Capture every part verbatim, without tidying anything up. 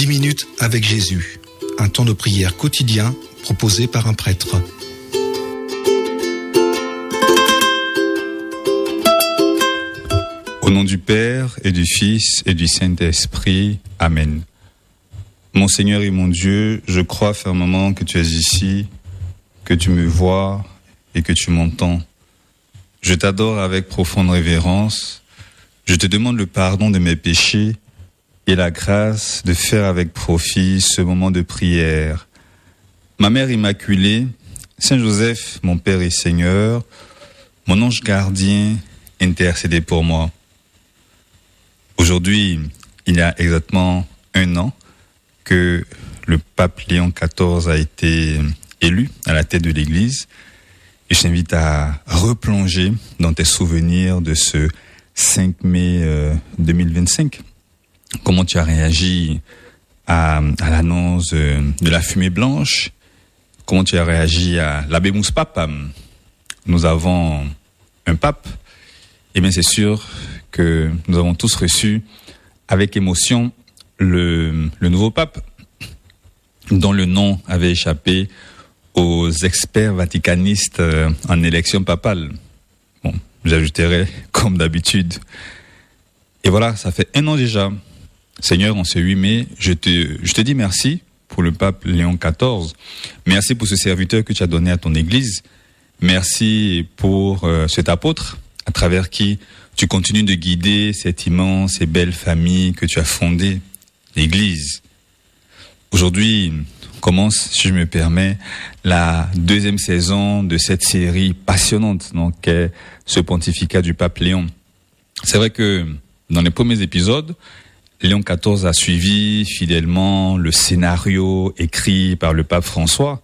minutes avec Jésus, un temps de prière quotidien proposé par un prêtre. Au nom du Père et du Fils et du Saint-Esprit. Amen. Mon Seigneur et mon Dieu, je crois fermement que tu es ici, que tu me vois et que tu m'entends. Je t'adore avec profonde révérence. Je te demande le pardon de mes péchés et la grâce de faire avec profit ce moment de prière. Ma Mère Immaculée, Saint Joseph, mon Père et Seigneur, mon ange gardien, intercédez pour moi. Aujourd'hui, il y a exactement un an que le pape Léon quatorze a été élu à la tête de l'Église. Et je t'invite à replonger dans tes souvenirs de ce cinq mai deux mille vingt-cinq. Comment tu as réagi à, à l'annonce de, de la fumée blanche? Comment tu as réagi à l'Habemus Papam? Nous avons un pape. Eh bien, c'est sûr que nous avons tous reçu avec émotion le, le nouveau pape, dont le nom avait échappé aux experts vaticanistes en élection papale. Bon, j'ajouterai comme d'habitude. Et voilà, ça fait un an déjà. Seigneur, en ce huit mai, je te, je te dis merci pour le pape Léon quatorze. Merci pour ce serviteur que tu as donné à ton Église. Merci pour euh, cet apôtre à travers qui tu continues de guider cette immense et belle famille que tu as fondée, l'Église. Aujourd'hui commence, si je me permets, la deuxième saison de cette série passionnante, donc, qu'est ce pontificat du pape Léon. C'est vrai que dans les premiers épisodes, Léon quatorze a suivi fidèlement le scénario écrit par le pape François,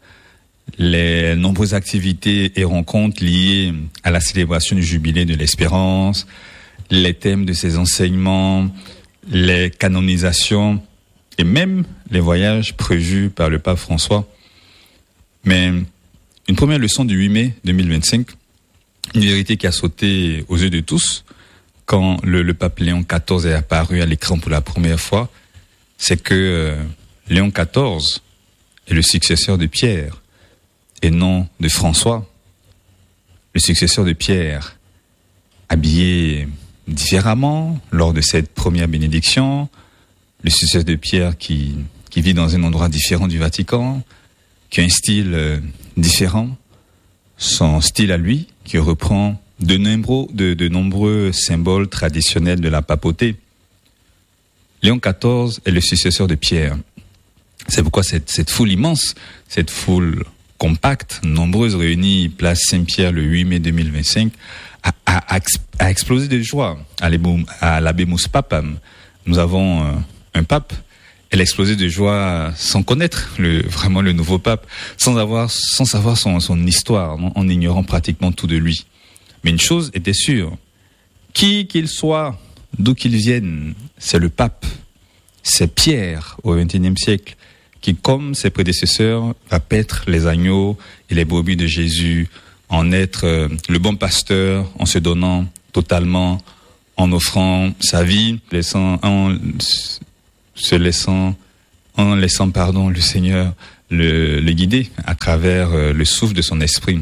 les nombreuses activités et rencontres liées à la célébration du jubilé de l'Espérance, les thèmes de ses enseignements, les canonisations et même les voyages prévus par le pape François. Mais une première leçon du huit mai deux mille vingt-cinq, une vérité qui a sauté aux yeux de tous quand le, le pape Léon quatorze est apparu à l'écran pour la première fois, c'est que euh, Léon quatorze est le successeur de Pierre et non de François, le successeur de Pierre, habillé différemment lors de cette première bénédiction, le successeur de Pierre qui, qui vit dans un endroit différent du Vatican, qui a un style euh, différent, son style à lui, qui reprend de nombreux, de, de nombreux symboles traditionnels de la papauté. Léon quatorze est le successeur de Pierre. C'est pourquoi cette, cette foule immense, cette foule compacte, nombreuse, réunie place Saint-Pierre le huit mai deux mille vingt-cinq, a, a, a explosé de joie à l'Habemus Papam. Nous avons euh, un pape. Elle a explosé de joie sans connaître le, vraiment le nouveau pape, sans avoir, sans savoir son, son histoire, non, en ignorant pratiquement tout de lui. Mais une chose était sûre, qui qu'il soit, d'où qu'il vienne, c'est le pape, c'est Pierre au vingt et unième siècle, qui, comme ses prédécesseurs, va paître les agneaux et les brebis de Jésus, en être euh, le bon pasteur, en se donnant totalement, en offrant sa vie, laissant, en se laissant, en laissant, pardon, le Seigneur le, le guider à travers euh, le souffle de son esprit.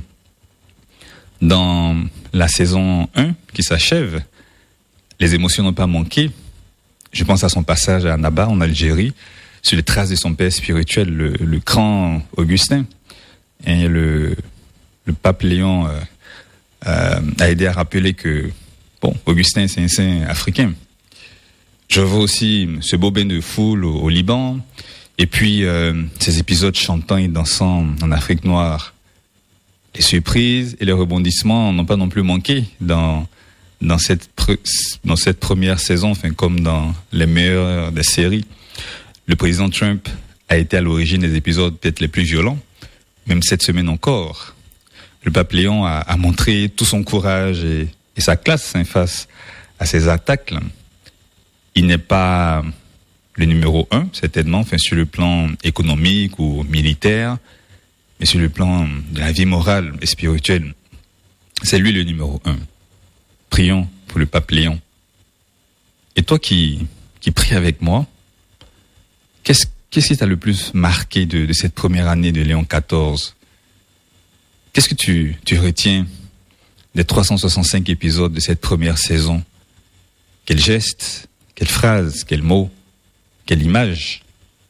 Dans la saison un qui s'achève, les émotions n'ont pas manqué. Je pense à son passage à Annaba, en Algérie, sur les traces de son père spirituel, le, le grand Augustin. Et le, le pape Léon euh, euh, a aidé à rappeler que, bon, Augustin, c'est un saint africain. Je vois aussi ce beau bain de foule au, au Liban, et puis euh, ces épisodes chantant et dansant en Afrique noire. Les surprises et les rebondissements n'ont pas non plus manqué dans, dans, cette, pre, dans cette première saison, enfin, comme dans les meilleures des séries. Le président Trump a été à l'origine des épisodes peut-être les plus violents, même cette semaine encore. Le pape Léon a, a montré tout son courage et, et sa classe hein, face à ces attaques. Là. Il n'est pas le numéro un, certainement, enfin, sur le plan économique ou militaire, mais sur le plan de la vie morale et spirituelle. C'est lui le numéro un. Prions pour le pape Léon. Et toi qui, qui pries avec moi, qu'est-ce qu'est-ce qui t'a le plus marqué de, de cette première année de Léon quatorze? Qu'est-ce que tu, tu retiens des trois cent soixante-cinq épisodes de cette première saison? Quel geste, quelle phrase, quel mot, quelle image?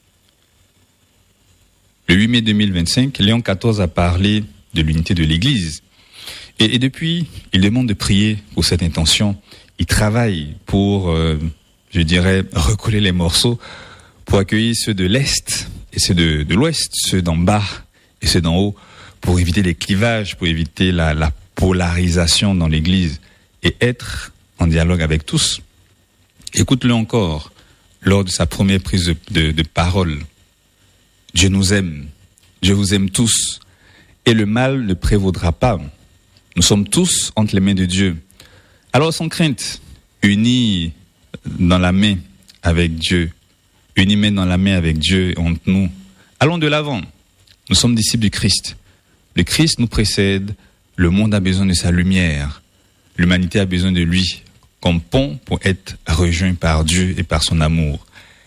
Le huit mai deux mille vingt-cinq, Léon quatorze a parlé de l'unité de l'Église. Et, et depuis, il demande de prier pour cette intention. Il travaille pour, euh, je dirais, recoller les morceaux pour accueillir ceux de l'Est et ceux de, de l'Ouest, ceux d'en bas et ceux d'en haut, pour éviter les clivages, pour éviter la, la polarisation dans l'Église et être en dialogue avec tous. Écoute-le encore lors de sa première prise de, de, de parole. Dieu nous aime, Dieu vous aime tous, et le mal ne prévaudra pas. Nous sommes tous entre les mains de Dieu. Alors sans crainte, unis dans la main avec Dieu, unis main dans la main avec Dieu entre nous, allons de l'avant. Nous sommes disciples du Christ. Le Christ nous précède, le monde a besoin de sa lumière, l'humanité a besoin de lui comme pont pour être rejoint par Dieu et par son amour.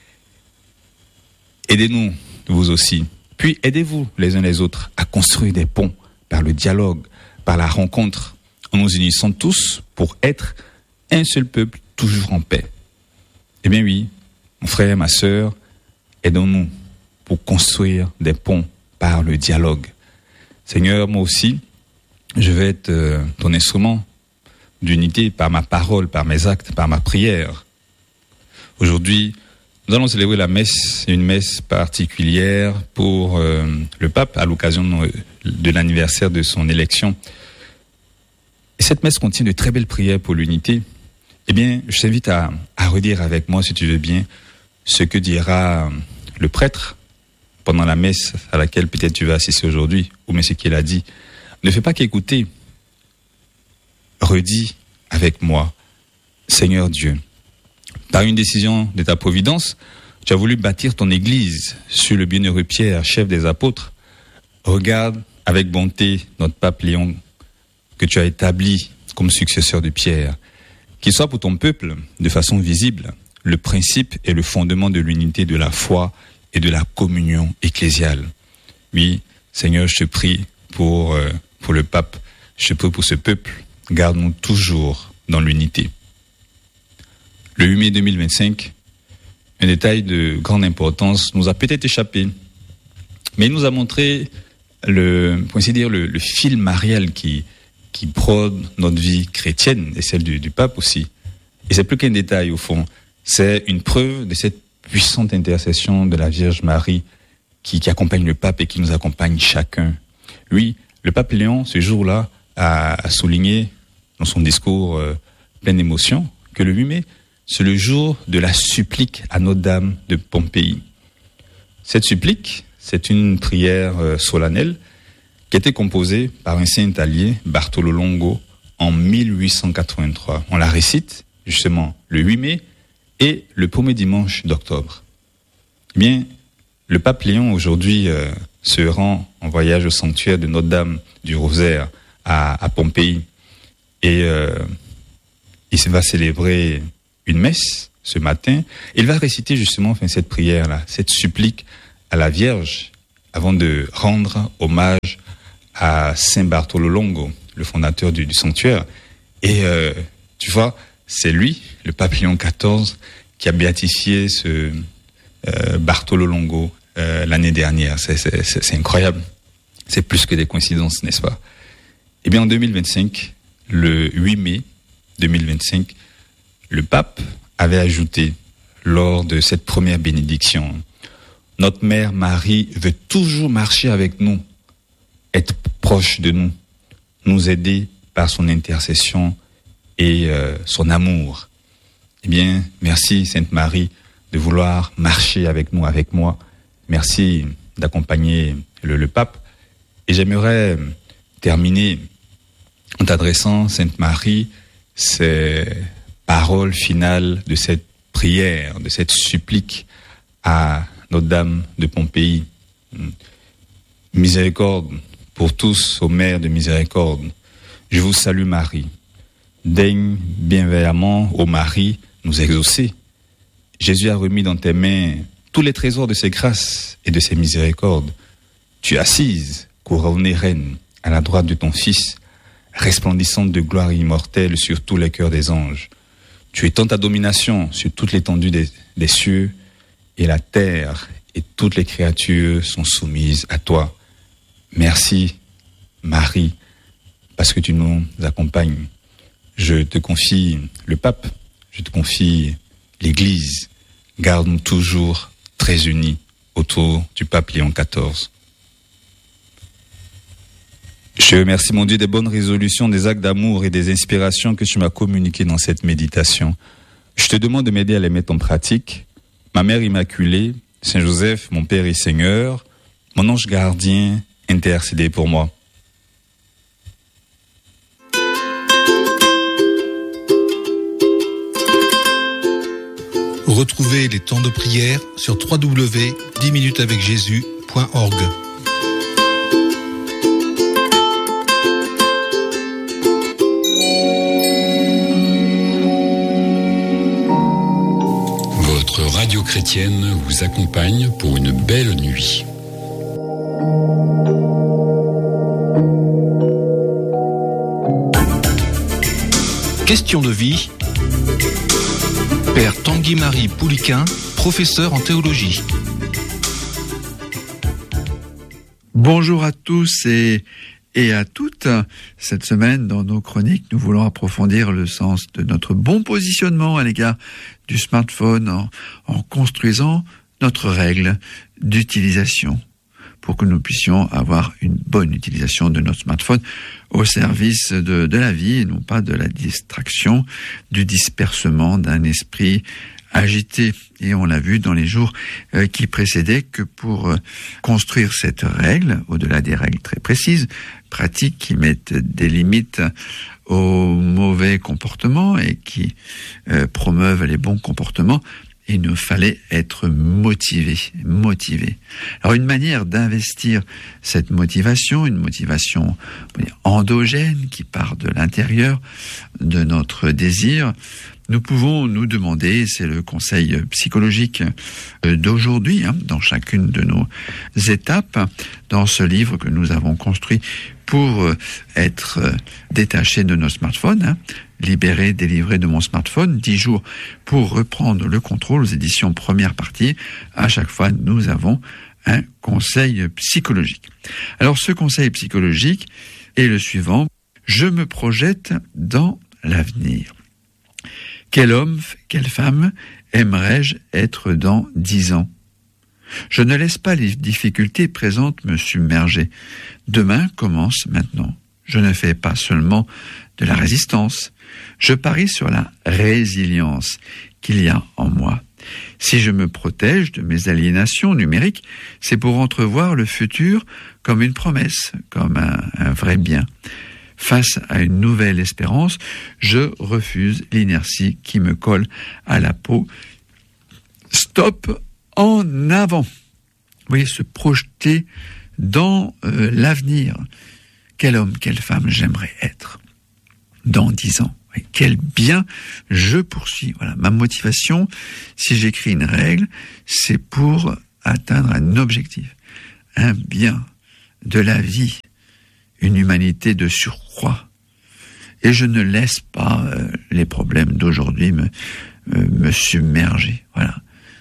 Aidez-nous, vous aussi. Puis aidez-vous les uns les autres à construire des ponts par le dialogue, par la rencontre, en nous unissant tous pour être un seul peuple toujours en paix. Eh bien oui, mon frère, ma sœur, aidons-nous pour construire des ponts par le dialogue. Seigneur, moi aussi, je vais être euh, ton instrument d'unité par ma parole, par mes actes, par ma prière. Aujourd'hui, nous allons célébrer la messe, une messe particulière pour euh, le pape à l'occasion de, de l'anniversaire de son élection. Et cette messe contient de très belles prières pour l'unité. Eh bien, je t'invite à, à redire avec moi, si tu veux bien, ce que dira le prêtre pendant la messe à laquelle peut-être tu vas assister aujourd'hui, ou bien ce qu'il a dit. Ne fais pas qu'écouter. Redis avec moi, Seigneur Dieu, par une décision de ta providence, tu as voulu bâtir ton église sur le bienheureux Pierre, chef des apôtres. Regarde avec bonté notre pape Léon, que tu as établi comme successeur de Pierre, qu'il soit pour ton peuple, de façon visible, le principe et le fondement de l'unité de la foi et de la communion ecclésiale. Oui, Seigneur, je te prie pour, euh, pour le pape, je te prie pour ce peuple, garde-nous toujours dans l'unité. Le huit mai deux mille vingt-cinq, un détail de grande importance nous a peut-être échappé, mais il nous a montré le, pour ainsi dire, le, le fil marial qui, qui brode notre vie chrétienne et celle du, du pape aussi. Et c'est plus qu'un détail au fond, c'est une preuve de cette puissante intercession de la Vierge Marie qui, qui accompagne le pape et qui nous accompagne chacun. Lui, le pape Léon, ce jour-là, a, a souligné dans son discours euh, plein d'émotion que le huit mai, c'est le jour de la supplique à Notre-Dame de Pompéi. Cette supplique, c'est une prière euh, solennelle qui a été composée par un saint italien, Bartolo Longo, en mille huit cent quatre-vingt-trois. On la récite justement le huit mai et le premier dimanche d'octobre. Eh bien, le pape Léon aujourd'hui euh, se rend en voyage au sanctuaire de Notre-Dame du Rosaire à, à Pompéi et euh, il va célébrer une messe ce matin. Il va réciter justement enfin, cette prière-là, cette supplique à la Vierge avant de rendre hommage à Saint Bartolo Longo, le fondateur du, du sanctuaire. Et euh, tu vois, c'est lui, le pape Léon quatorze, qui a béatifié ce euh, Bartolo Longo euh, l'année dernière. C'est, c'est, c'est, c'est incroyable. C'est plus que des coïncidences, n'est-ce pas? Eh bien, en deux mille vingt-cinq, le huit mai deux mille vingt-cinq, le pape avait ajouté, lors de cette première bénédiction, « Notre mère Marie veut toujours marcher avec nous, être proche de nous, nous aider par son intercession et euh, son amour. » Eh bien, merci Sainte Marie de vouloir marcher avec nous, avec moi. Merci d'accompagner le, le pape. Et j'aimerais terminer en t'adressant, Sainte Marie, ces paroles finales de cette prière, de cette supplique à Notre-Dame de Pompéi. Miséricorde pour tous, ô Mère de miséricorde. Je vous salue Marie. Daigne bienveillamment, ô Marie, nous exaucer. Jésus a remis dans tes mains tous les trésors de ses grâces et de ses miséricordes. Tu es assise, couronnée reine, à la droite de ton Fils, resplendissante de gloire immortelle sur tous les cœurs des anges. Tu étends ta domination sur toute l'étendue des, des cieux, et la terre et toutes les créatures sont soumises à toi. Merci, Marie, parce que tu nous accompagnes. Je te confie le pape, je te confie l'Église. Garde-nous toujours très unis autour du pape Léon quatorze. Je remercie mon Dieu des bonnes résolutions, des actes d'amour et des inspirations que tu m'as communiquées dans cette méditation. Je te demande de m'aider à les mettre en pratique. Ma Mère Immaculée, Saint Joseph, mon Père et Seigneur, mon ange gardien, intercédez pour moi. Retrouvez les temps de prière sur w w w point dix minutes avec jésus point org. Votre radio chrétienne vous accompagne pour une belle nuit. Question de vie. Père Tanguy-Marie Pouliquin, professeur en théologie. Bonjour à tous et, et à toutes. Cette semaine, dans nos chroniques, nous voulons approfondir le sens de notre bon positionnement à l'égard du smartphone en, en construisant notre règle d'utilisation pour que nous puissions avoir une bonne utilisation de notre smartphone au service de, de la vie et non pas de la distraction, du dispersement d'un esprit agité. Et on l'a vu dans les jours euh, qui précédaient que pour euh, construire cette règle, au-delà des règles très précises, pratiques qui mettent des limites aux mauvais comportements et qui euh, promeuvent les bons comportements, il nous fallait être motivé, motivé. Alors une manière d'investir cette motivation, une motivation endogène qui part de l'intérieur de notre désir, nous pouvons nous demander, c'est le conseil psychologique d'aujourd'hui, hein, dans chacune de nos étapes, dans ce livre que nous avons construit pour être détaché de nos smartphones, hein, libéré, délivré de mon smartphone, dix jours pour reprendre le contrôle aux éditions première partie. À chaque fois, nous avons un conseil psychologique. Alors, ce conseil psychologique est le suivant. Je me projette dans l'avenir. Quel homme, quelle femme aimerais-je être dans dix ans ? Je ne laisse pas les difficultés présentes me submerger. Demain commence maintenant. Je ne fais pas seulement de la résistance. Je parie sur la résilience qu'il y a en moi. Si je me protège de mes aliénations numériques, c'est pour entrevoir le futur comme une promesse, comme un, un vrai bien. Face à une nouvelle espérance, je refuse l'inertie qui me colle à la peau. Stop, en avant. Vous voyez, se projeter dans euh, l'avenir. Quel homme, quelle femme j'aimerais être dans dix ans. Et quel bien je poursuis. Voilà, ma motivation, si j'écris une règle, c'est pour atteindre un objectif, un bien de la vie, une humanité de surcroît. Et je ne laisse pas euh, les problèmes d'aujourd'hui me, euh, me submerger. Voilà.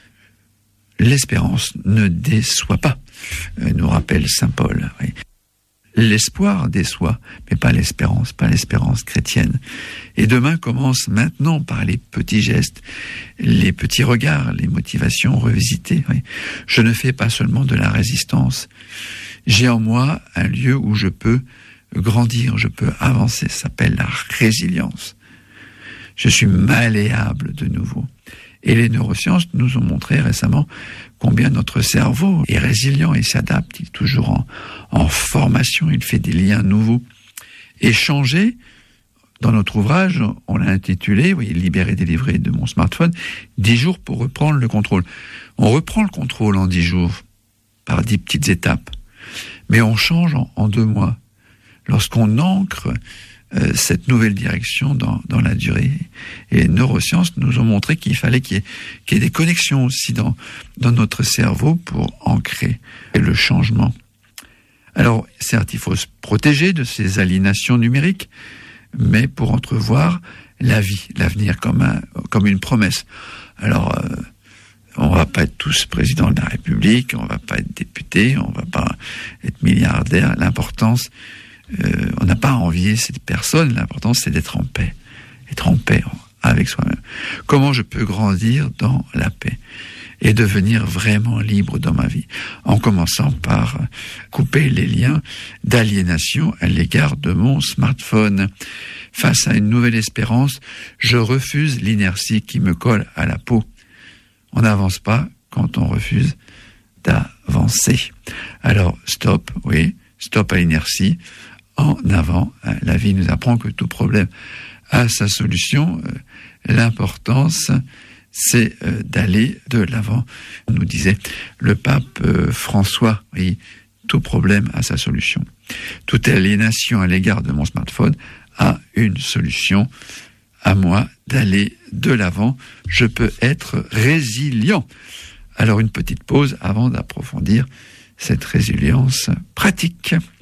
L'espérance ne déçoit pas, euh, nous rappelle saint Paul. Oui. L'espoir déçoit, mais pas l'espérance, pas l'espérance chrétienne. Et demain commence maintenant par les petits gestes, les petits regards, les motivations revisitées. Oui. Je ne fais pas seulement de la résistance. J'ai en moi un lieu où je peux grandir, je peux avancer. Ça s'appelle la résilience. Je suis malléable de nouveau. Et les neurosciences nous ont montré récemment combien notre cerveau est résilient et s'adapte. Il est toujours en, en formation, il fait des liens nouveaux. Et changer, dans notre ouvrage, on l'a intitulé, vous voyez, libéré, délivré de mon smartphone, dix jours pour reprendre le contrôle. On reprend le contrôle en dix jours, par dix petites étapes. Mais on change en, en deux mois. Lorsqu'on ancre euh, cette nouvelle direction dans, dans la durée. Et les neurosciences nous ont montré qu'il fallait qu'il y ait, qu'il y ait des connexions aussi dans, dans notre cerveau pour ancrer le changement. Alors, certes, il faut se protéger de ces aliénations numériques, mais pour entrevoir la vie, l'avenir comme, un, comme une promesse. Alors, euh, on va pas être tous président de la République, on va pas être député, on va pas être milliardaire. L'importance, euh, on n'a pas à envier cette personne, l'importance c'est d'être en paix, être en paix avec soi-même. Comment je peux grandir dans la paix et devenir vraiment libre dans ma vie, en commençant par couper les liens d'aliénation à l'égard de mon smartphone. Face à une nouvelle espérance, je refuse l'inertie qui me colle à la peau. On n'avance pas quand on refuse d'avancer. Alors, stop, oui, stop à l'inertie, en avant. La vie nous apprend que tout problème a sa solution. L'importance, c'est d'aller de l'avant. On nous disait le pape François, oui, tout problème a sa solution. Toute aliénation à l'égard de mon smartphone a une solution. À moi d'aller de l'avant, je peux être résilient. Alors une petite pause avant d'approfondir cette résilience pratique.